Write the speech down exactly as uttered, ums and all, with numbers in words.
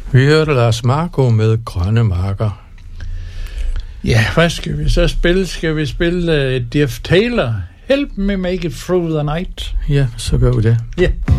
Vi hørte Lars Marco med Grønne Marker. Ja, hvad skal vi så spille? Skal vi spille uh, Jeff Taylor? Help me make it through the night. Ja, så gør vi det. Ja. Yeah.